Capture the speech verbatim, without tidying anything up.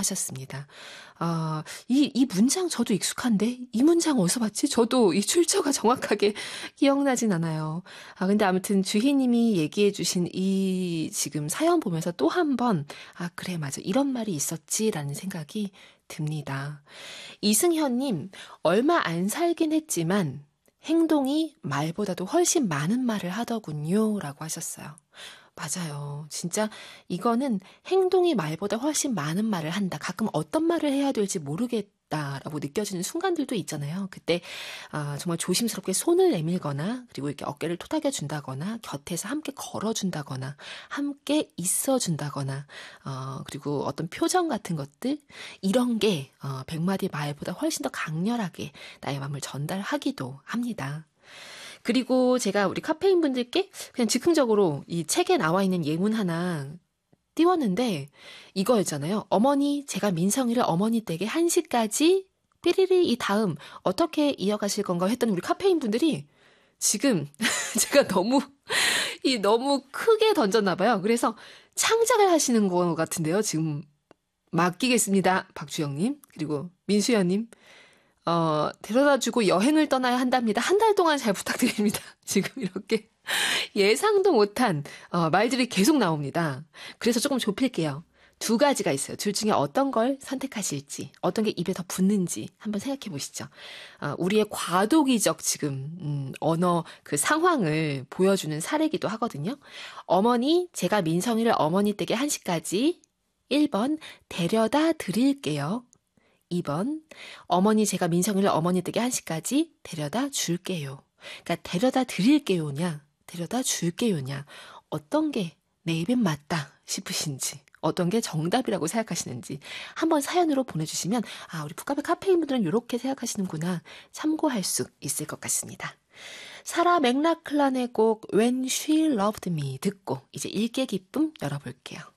하셨습니다. 아, 이, 이 문장 저도 익숙한데? 이 문장 어디서 봤지? 저도 이 출처가 정확하게 기억나진 않아요. 아, 근데 아무튼 주희님이 얘기해주신 이 지금 사연 보면서 또 한 번, 아, 그래, 맞아. 이런 말이 있었지라는 생각이 듭니다. 이승현님, 얼마 안 살긴 했지만, 행동이 말보다도 훨씬 많은 말을 하더군요. 라고 하셨어요. 맞아요. 진짜 이거는 행동이 말보다 훨씬 많은 말을 한다. 가끔 어떤 말을 해야 될지 모르겠다라고 느껴지는 순간들도 있잖아요. 그때 아, 정말 조심스럽게 손을 내밀거나 그리고 이렇게 어깨를 토닥여 준다거나 곁에서 함께 걸어준다거나 함께 있어준다거나 어, 그리고 어떤 표정 같은 것들 이런 게 어, 백마디 말보다 훨씬 더 강렬하게 나의 마음을 전달하기도 합니다. 그리고 제가 우리 카페인 분들께 그냥 즉흥적으로 이 책에 나와 있는 예문 하나 띄웠는데 이거였잖아요. 어머니, 제가 민성이를 어머니 댁에 한 시까지 삐리리 이 다음 어떻게 이어가실 건가 했더니 우리 카페인 분들이 지금 제가 너무 이 너무 크게 던졌나 봐요. 그래서 창작을 하시는 것 같은데요. 지금 맡기겠습니다. 박주영님 그리고 민수연님. 어, 데려다주고 여행을 떠나야 한답니다. 한 달 동안 잘 부탁드립니다. 지금 이렇게 예상도 못한 어, 말들이 계속 나옵니다. 그래서 조금 좁힐게요. 두 가지가 있어요. 둘 중에 어떤 걸 선택하실지, 어떤 게 입에 더 붙는지 한번 생각해 보시죠. 어, 우리의 과도기적 지금 음, 언어 그 상황을 보여주는 사례이기도 하거든요. 어머니, 제가 민성이를 어머니 댁에 한 시까지 일 번 데려다 드릴게요. 이 번 어머니 제가 민성이를 어머니 댁에 한 시까지 데려다 줄게요. 그러니까 데려다 드릴게요냐 데려다 줄게요냐 어떤 게 내 입엔 맞다 싶으신지 어떤 게 정답이라고 생각하시는지 한번 사연으로 보내주시면 아 우리 푸카페 카페인 분들은 이렇게 생각하시는구나 참고할 수 있을 것 같습니다. 사라 맥락클란의 곡 When She Loved Me 듣고 이제 읽기의 기쁨 열어볼게요.